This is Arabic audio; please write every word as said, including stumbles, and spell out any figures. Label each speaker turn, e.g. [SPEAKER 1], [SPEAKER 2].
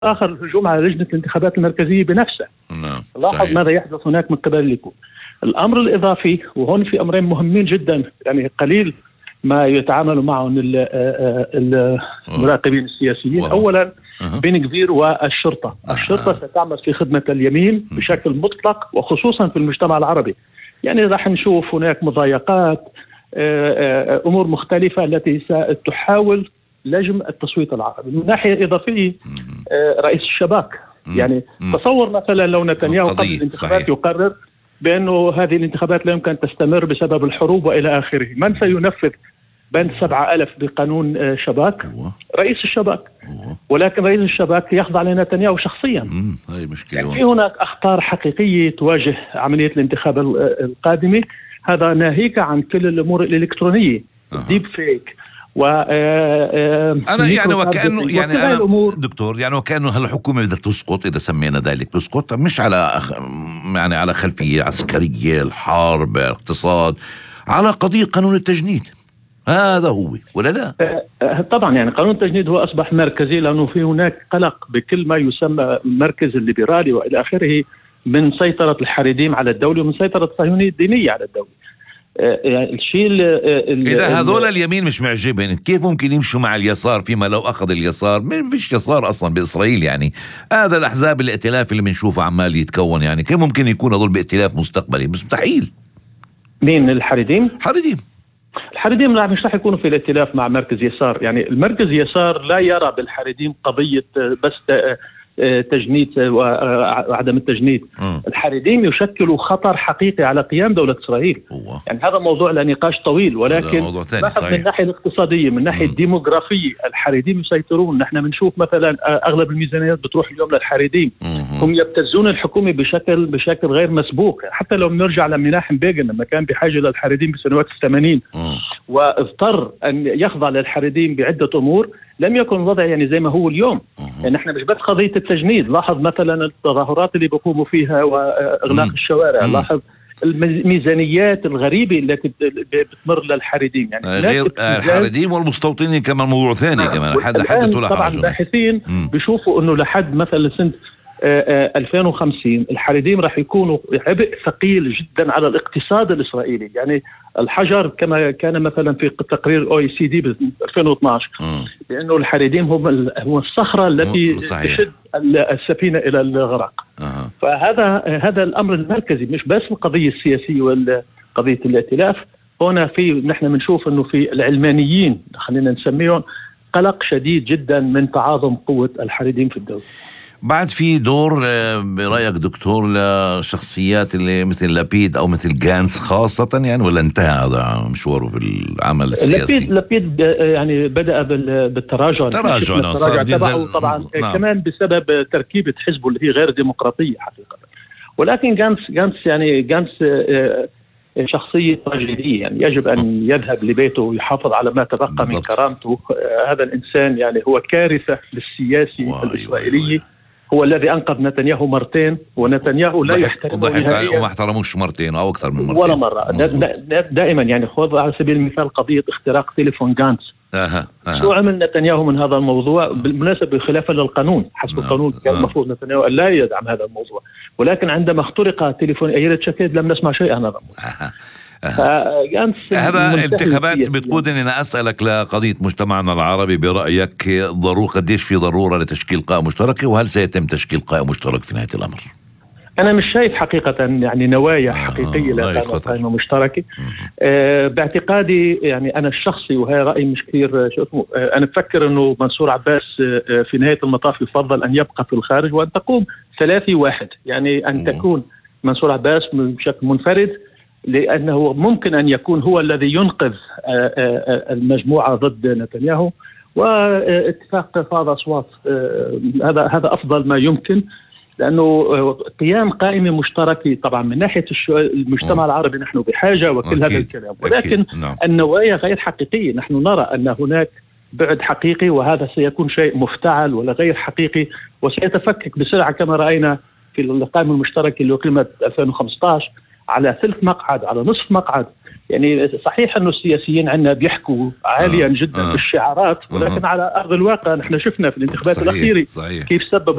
[SPEAKER 1] آخر الهجوم على لجنة الانتخابات المركزية بنفسها.
[SPEAKER 2] نعم.
[SPEAKER 1] لاحظ ماذا يحدث هناك من قبل الليكود. الأمر الإضافي، وهون في أمرين مهمين جدا يعني قليل ما يتعاملوا معهم المراقبين السياسيين. أولا بن كفير والشرطة. الشرطة ستعمل في خدمة اليمين بشكل مطلق وخصوصا في المجتمع العربي. يعني راح نشوف هناك مضايقات، أمور مختلفة التي ستحاول لجم التصويت العربي. من ناحية إضافية رئيس الشباك، يعني تصور مثلا لو نتنياهو قبل الانتخابات يقرر بأنه هذه الانتخابات لا يمكن تستمر بسبب الحروب وإلى آخره، من سينفذ بند سبعة ألف بقانون شباك؟ رئيس الشباك. ولكن رئيس الشباك يخضع لنتنياهو شخصيا.
[SPEAKER 2] هاي مشكلة.
[SPEAKER 1] يعني في هناك أخطار حقيقية تواجه عملية الانتخاب القادمة، هذا ناهيك عن كل الأمور الإلكترونية. أه. ديب فيك و
[SPEAKER 2] أنا يعني وكأنه يعني أنا دكتور يعني وكأنه هالحكومة بدها تسقط، إذا سمينا ذلك تسقط، مش على أخ... يعني على خلفية عسكرية، الحرب، اقتصاد، على قضية قانون التجنيد. هذا هو ولا لا؟
[SPEAKER 1] طبعا يعني قانون التجنيد هو أصبح مركزي، لأنه في هناك قلق بكل ما يسمى المركز الليبرالي وإلى آخره من سيطرة الحريديم على الدولة ومن سيطرة الصهيونية الدينية على الدولة. يعني الشيء
[SPEAKER 2] إذا هذول اليمين مش معجبين، كيف ممكن يمشوا مع اليسار؟ فيما لو أخذ اليسار، ما فيش يسار أصلا بإسرائيل. يعني هذا الأحزاب الائتلاف اللي بنشوفه عمال يتكون، يعني كيف ممكن يكون هذول بائتلاف مستقبلي؟ مستحيل.
[SPEAKER 1] مين الحريديم؟
[SPEAKER 2] حريديم
[SPEAKER 1] الحريديم لا مش راح يكونوا في الائتلاف مع مركز يسار. يعني المركز يسار لا يرى بالحريديم قضية بس تجنيد وعدم التجنيد. م. الحريديم يشكل خطر حقيقي على قيام دولة إسرائيل. أوه. يعني هذا موضوع لنقاش طويل، ولكن من الناحية الاقتصادية، من الناحية الديموغرافية، الحريديم يسيطرون. نحن بنشوف مثلا أغلب الميزانيات بتروح اليوم للحريديم. م. هم يبتزون الحكومة بشكل بشكل غير مسبوق. حتى لو بنرجع لمناحم بيغن لما كان بحاجة للحريديم بسنوات الثمانين واضطر أن يخضع للحريديم بعدة أمور، لم يكن الوضع يعني زي ما هو اليوم. يعني احنا مش بس قضية التجنيد، لاحظ مثلا التظاهرات اللي بيقوموا فيها وإغلاق مم. الشوارع، مم. لاحظ الميزانيات الغريبة التي بتمر للحريديم. يعني
[SPEAKER 2] غير الحريديم والمستوطنين كمان موضوع ثاني. آه. كمان حد حدث ولا
[SPEAKER 1] طبعا الباحثين بيشوفوا انه لحد مثلا سنة ألفين وخمسين الحريديم راح يكونوا عبء ثقيل جدا على الاقتصاد الإسرائيلي. يعني الحجر كما كان مثلا في تقرير أو إي سي دي ب ألفين واثناشر بأنه الحريديم هم هو الصخرة التي تشد السفينة إلى الغرق. أه. فهذا هذا الأمر المركزي، مش بس القضية السياسية والقضية الائتلاف. هنا في نحن بنشوف إنه في العلمانيين خلينا نسميهم قلق شديد جدا من تعاظم قوة الحريديم في الدولة.
[SPEAKER 2] بعد في دور برأيك دكتور لشخصيات اللي مثل لابيد أو مثل جانس خاصة يعني، ولا انتهى هذا مشواره في العمل السياسي؟
[SPEAKER 1] لابيد لابيد يعني بدأ بالتراجع
[SPEAKER 2] تراجع
[SPEAKER 1] تبعه طبعا. نعم. كمان بسبب تركيبة حزبه اللي هي غير ديمقراطية حقيقة. ولكن جانس جانس يعني جانس شخصية تراجيدية، يعني يجب أن يذهب لبيته ويحافظ على ما تبقى بالضبط. من كرامته. هذا الإنسان يعني هو كارثة للسياسي الإسرائيلي. هو الذي أنقذ نتنياهو مرتين، ونتنياهو لا يحترمه نهائيا
[SPEAKER 2] وما احترموش مرتين أو أكثر من مرتين
[SPEAKER 1] ولا مرة. دائما يعني خذ على سبيل المثال قضية اختراق تليفون جانس.
[SPEAKER 2] أه. أه.
[SPEAKER 1] شو عمل نتنياهو من هذا الموضوع؟ بالمناسبة خلافا للقانون، حسب أه. القانون كان المفروض نتنياهو أن لا يدعم هذا الموضوع، ولكن عندما اخترق تليفون أيلة شكيد لم نسمع شيء عن هذا الموضوع.
[SPEAKER 2] أه. هذا الانتخابات بتقودني أنا أسألك لقضية مجتمعنا العربي. برأيك ضرورة قديش في ضرورة لتشكيل قائمة مشتركة، وهل سيتم تشكيل قائمة مشترك في نهاية الأمر؟
[SPEAKER 1] أنا مش شايف حقيقة يعني نوايا حقيقية لقائمة مشتركة. أه باعتقادي يعني أنا الشخصي، وهي رأي مش كثير شو اسمه، أه أنا بفكر إنه منصور عباس أه في نهاية المطاف يفضل أن يبقى في الخارج وأن تقوم ثلاثي واحد، يعني أن مم. تكون منصور عباس بشكل منفرد، لأنه ممكن أن يكون هو الذي ينقذ المجموعة ضد نتنياهو، واتفاق فاض أصوات. هذا هذا أفضل ما يمكن، لأنه قيام قائمة مشتركة طبعا من ناحية المجتمع العربي نحن بحاجة وكل هذا الكلام، ولكن نعم. النوايا غير حقيقية. نحن نرى أن هناك بعد حقيقي، وهذا سيكون شيء مفتعل ولا غير حقيقي، وسيتفكك بسرعة كما رأينا في القائمة المشتركة اللي أقيمت ألفين وخمسة عشر على ثلث مقعد، على نصف مقعد. يعني صحيح انه السياسيين عندنا بيحكوا عاليا آه. جدا آه. بالشعارات، ولكن آه. على ارض الواقع نحن شفنا في الانتخابات الاخيره كيف سببوا